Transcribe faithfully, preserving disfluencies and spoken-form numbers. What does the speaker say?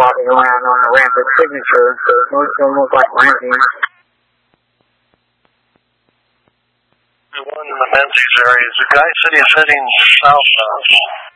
walking around on the ramp at Signature. Most of them look like Ramsey. The one in the Menzies area, is the guy said he's heading south.